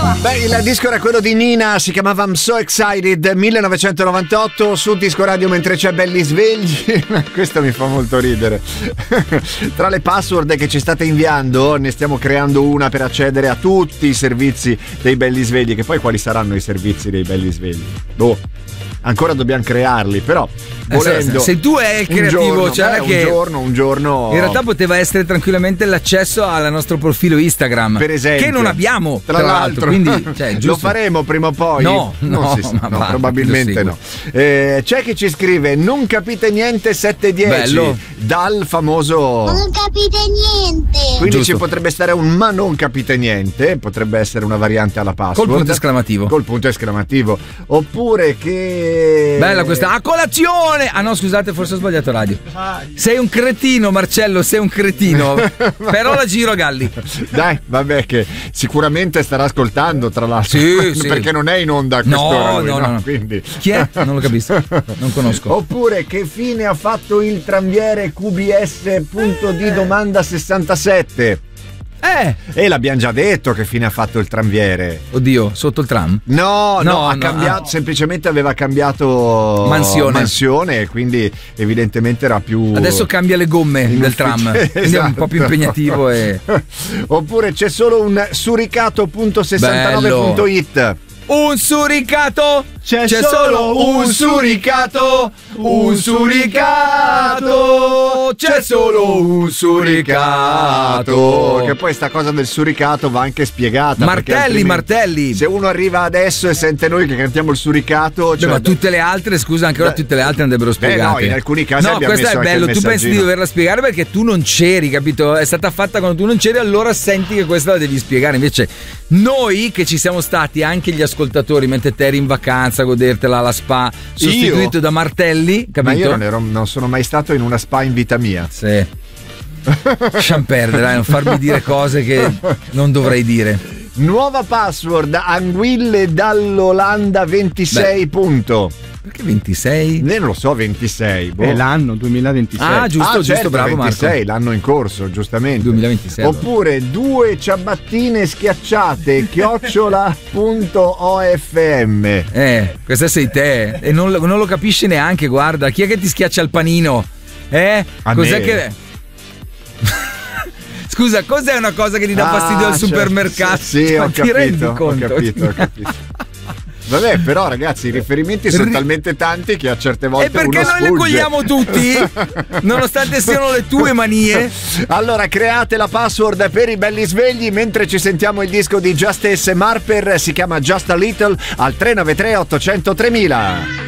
Beh, il disco era quello di Nina, si chiamava I'm So Excited, 1998, su Disco Radio mentre c'è Belli Svegli. Questo mi fa molto ridere. Tra le password che ci state inviando, ne stiamo creando una per accedere a tutti i servizi dei Belli Svegli, che poi quali saranno i servizi dei Belli Svegli? Boh, ancora dobbiamo crearli, però volendo, se tu è il creativo, un giorno in realtà poteva essere tranquillamente l'accesso al nostro profilo Instagram, per esempio, che non abbiamo tra l'altro, quindi lo faremo prima o poi. No, probabilmente no. C'è chi ci scrive non capite niente 710. Bello. Dal famoso non capite niente, quindi giusto. ci potrebbe stare un ma non capite niente, potrebbe essere una variante alla password col punto esclamativo, oppure che bella questa a colazione. Ah no, scusate, forse ho sbagliato radio. Sei un cretino, Marcello, sei un cretino. Però la giro a Galli. Dai, vabbè, che sicuramente starà ascoltando, tra l'altro. Sì. Perché non è in onda a quest'ora. No. Quindi. Chi è? Non lo capisco. Non conosco. Oppure che fine ha fatto il tranviere QBS punto di domanda 67? E l'abbiamo già detto che fine ha fatto il tranviere. Oddio, sotto il tram? No, ha cambiato, semplicemente aveva cambiato mansione, quindi evidentemente era più. Adesso cambia le gomme del tram, quindi è un po' più impegnativo. Oppure c'è solo un suricato.69.it. Un suricato? C'è solo un suricato, c'è solo un suricato. Che poi sta cosa del suricato va anche spiegata. Martelli. Se uno arriva adesso e sente noi che cantiamo il suricato, ma tutte le altre, scusa, anche ora tutte le altre andrebbero spiegate. No, in alcuni casi abbiamo questo messo è bello, anche il tu pensi di doverla spiegare perché tu non c'eri, capito? È stata fatta quando tu non c'eri, allora senti che questa la devi spiegare. Invece noi che ci siamo stati, anche gli ascoltatori, mentre te eri in vacanza a godertela alla spa, sostituito da Martelli, capito? Ma io non sono mai stato in una spa in vita mia. Sì. Lasciamo perdere, non farmi dire cose che non dovrei dire. Nuova password, anguille dall'Olanda 26. Punto. Perché 26? Non lo so, 26. È l'anno 2026. Ah, giusto, certo, bravo 26, Marco. L'anno in corso, giustamente. 2026. Oppure 2 ciabattine schiacciate @ofm. Questa sei te. E non lo capisci neanche, guarda. Chi è che ti schiaccia il panino? Cos'è me. che... Scusa, cos'è una cosa che ti dà fastidio al supermercato? Sì, ho ti rendi conto? Ho capito. Vabbè, però ragazzi, i riferimenti sono talmente tanti che a certe volte e perché uno noi sfugge. le cogliamo tutti? Nonostante siano le tue manie. Allora create la password per i Belli Svegli mentre ci sentiamo il disco di Justice Marper, si chiama Just a Little, al 393 800 3000.